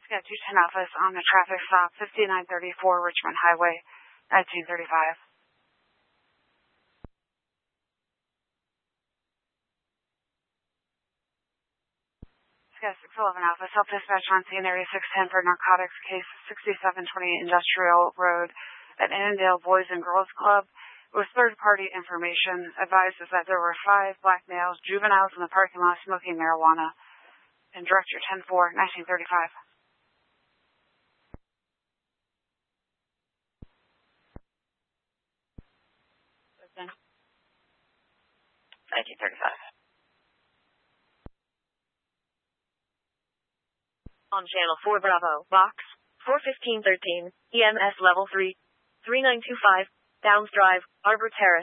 Yeah, 210 Alpha is on the traffic stop, 5934 Richmond Highway at 235. Yeah, 611 Alpha, self-dispatch on scene, area 610 for narcotics case 6720 Industrial Road at Annandale Boys and Girls Club. With third-party information, advises that there were 5 black males, juveniles in the parking lot smoking marijuana. And Director 10-4, 1935. 1935. On Channel 4 Bravo, Box 41513, EMS Level 3, 3925, Downs Drive, Arbor Terrace.